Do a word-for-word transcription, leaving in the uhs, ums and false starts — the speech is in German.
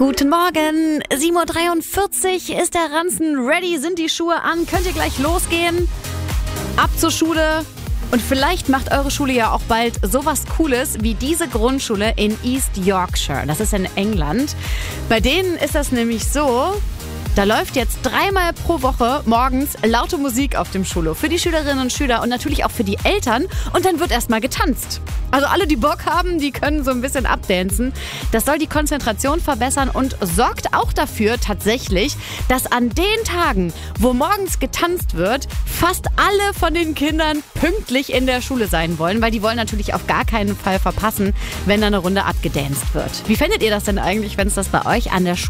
Guten Morgen, sieben Uhr dreiundvierzig ist der Ranzen ready, sind die Schuhe an, könnt ihr gleich losgehen, ab zur Schule und vielleicht macht eure Schule ja auch bald sowas Cooles wie diese Grundschule in East Yorkshire, das ist in England. Bei denen ist das nämlich so, da läuft jetzt dreimal pro Woche morgens laute Musik auf dem Schulhof für die Schülerinnen und Schüler und natürlich auch für die Eltern und dann wird erstmal getanzt. Also alle, die Bock haben, die können so ein bisschen abdancen. Das soll die Konzentration verbessern und sorgt auch dafür tatsächlich, dass an den Tagen, wo morgens getanzt wird, fast alle von den Kindern pünktlich in der Schule sein wollen, weil die wollen natürlich auf gar keinen Fall verpassen, wenn da eine Runde abgedanced wird. Wie fändet ihr das denn eigentlich, wenn es das bei euch an der Schule